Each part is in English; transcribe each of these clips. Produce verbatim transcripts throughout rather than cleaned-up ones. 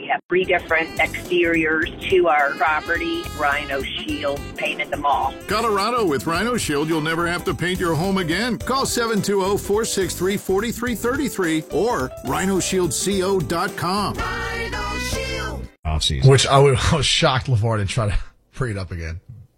We have three different exteriors to our property. Rhino Shield painted them all. Colorado, with Rhino Shield, you'll never have to paint your home again. Call seven two zero, four six three, four three three three or rhino shield co dot com. Rhino Shield. Off-season. Which I, would, I was shocked LeVar didn't try to bring it up again.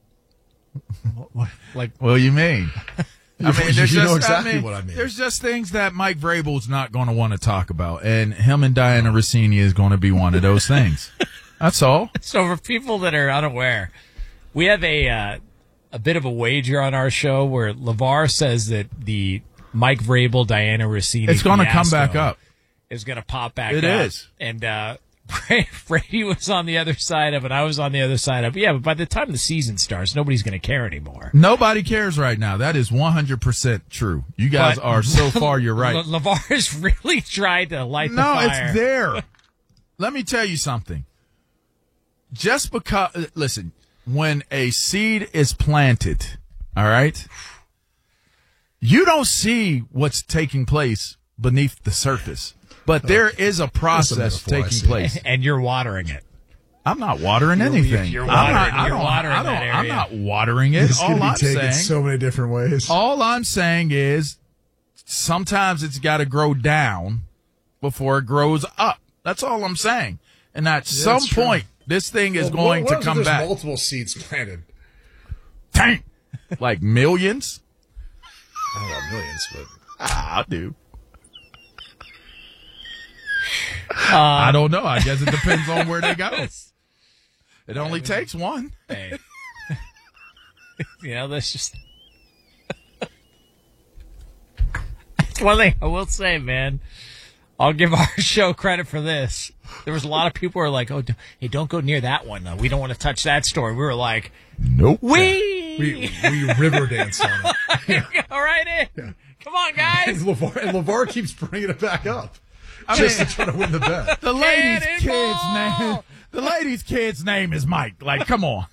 Like, Well, you mean? I mean, you there's know just, exactly I mean, what I mean. There's just things that Mike Vrabel's not going to want to talk about, and him and Diana Rossini is going to be one of those things. That's all. so for people that are unaware, we have a uh, a bit of a wager on our show where LeVar says that the Mike Vrabel, Diana Rossini It's going to come fiasco back up. is going to pop back It up. is. And uh, Brady was on the other side of it. I was on the other side of it. Yeah, but by the time the season starts, nobody's going to care anymore. Nobody cares right now. That is one hundred percent true. You guys But- are so far, you're right. Le- LeVar has really tried to light the No, fire. it's there. Let me tell you something. Just because, listen, when a seed is planted, all right, you don't see what's taking place beneath the surface. But there is a process metaphor, I taking see. place. And you're watering it. I'm not watering anything. you're I'm watering- not, I you're don't, watering I don't, that I'm area. not watering it. This All can be I'm taken saying, so many different ways. all I'm saying is sometimes it's got to grow down before it grows up. That's all I'm saying. And at some that's true. point, this thing is Well, going what to if come there's back. multiple seeds planted. Dang. Like millions? I don't know about millions, but Ah, I do. I don't know. I guess it depends on where they go. It only takes one. Hey. you know, that's just. That's one thing I will say, man. I'll give our show credit for this. There was a lot of people who were like, "Oh, d- hey, don't go near that one. Though. We don't want to touch that story." We were like, Nope. "We, we we river dance on it. all right, in. Come on, And guys." LeVar, and LeVar keeps bringing it back up I just mean, to try to win the bet. the lady's Cannonball! kid's name. The lady's kid's name is Mike. Like, come on.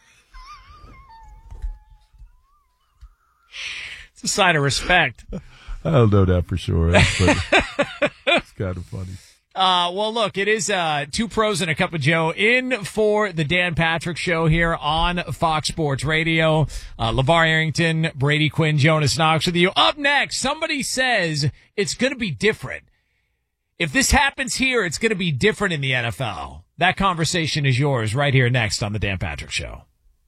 It's a sign of respect. I don't know that for sure. That's funny. It's kind of funny. Uh, well, look, it is uh, two pros and a cup of Joe in for the Dan Patrick Show here on Fox Sports Radio. Uh, LeVar Arrington, Brady Quinn, Jonas Knox with you. Up next, somebody says it's going to be different. If this happens here, it's going to be different in the N F L. That conversation is yours right here next on the Dan Patrick Show.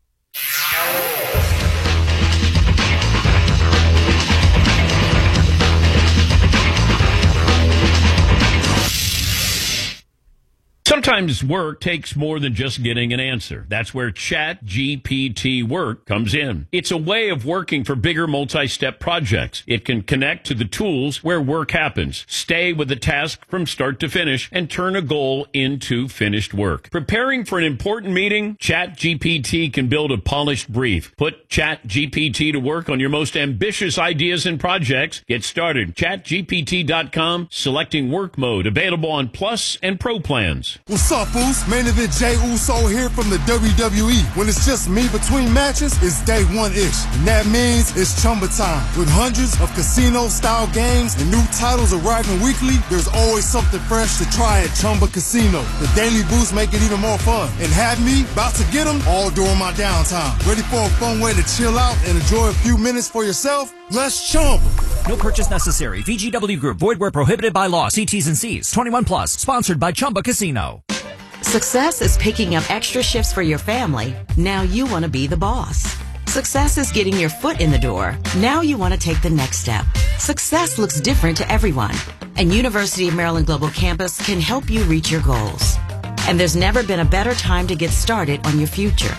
Sometimes work takes more than just getting an answer. That's where Chat G P T Work comes in. It's a way of working for bigger multi-step projects. It can connect to the tools where work happens, stay with the task from start to finish, and turn a goal into finished work. Preparing for an important meeting? Chat G P T can build a polished brief. Put Chat G P T to work on your most ambitious ideas and projects. Get started. chat G P T dot com, selecting work mode, available on Plus and Pro plans. What's up, Foos? Main event Jay Uso here from the W W E. When it's just me between matches, it's day one-ish. And that means it's Chumba time. With hundreds of casino-style games and new titles arriving weekly, there's always something fresh to try at Chumba Casino. The daily boosts make it even more fun. And have me about to get them all during my downtime. Ready for a fun way to chill out and enjoy a few minutes for yourself? Let's Chumba. No purchase necessary. V G W Group. Void where prohibited by law. See T's and C's. twenty-one plus. Sponsored by Chumba Casino. Success is picking up extra shifts for your family. Now you want to be the boss. Success is getting your foot in the door. Now you want to take the next step. Success looks different to everyone, and University of Maryland Global Campus can help you reach your goals. And there's never been a better time to get started on your future.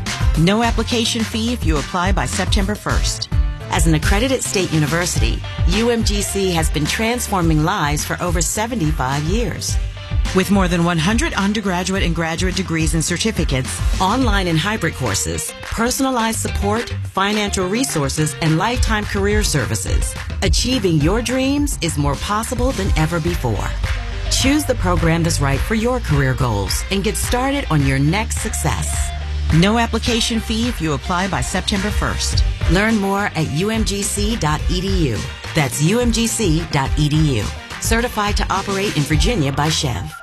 No application fee if you apply by September first. As an accredited state university, U M G C has been transforming lives for over seventy-five years. With more than one hundred undergraduate and graduate degrees and certificates, online and hybrid courses, personalized support, financial resources, and lifetime career services, achieving your dreams is more possible than ever before. Choose the program that's right for your career goals and get started on your next success. No application fee if you apply by September first. Learn more at U M G C dot E D U. That's U M G C dot E D U. Certified to operate in Virginia by Chev.